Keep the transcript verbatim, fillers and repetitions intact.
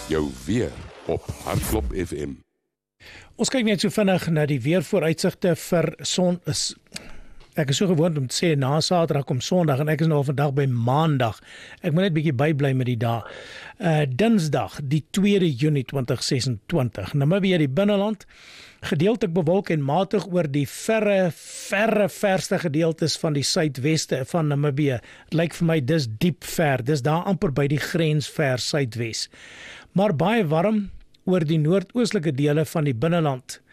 Jou weer op Hartklop F M. Ons kyk net so vinnig na die weervooruitsigte vir son is. Ek is so gewoond om te sê na Saterdag kom Sondag en ek is nou vandag by Maandag. Ek moet net bietjie bybly met die dae. Uh Dinsdag, die tweede Junie twintig sesentwintig. Namibië die binneland, gedeeltelik bewolk en matig oor die verre, verre verste gedeeltes van die suidweste van Namibië. Het lyk vir my dis diep ver, dis daar amper by die grens ver suidwes. Maar baie warm oor die noordoostelike dele van die binneland.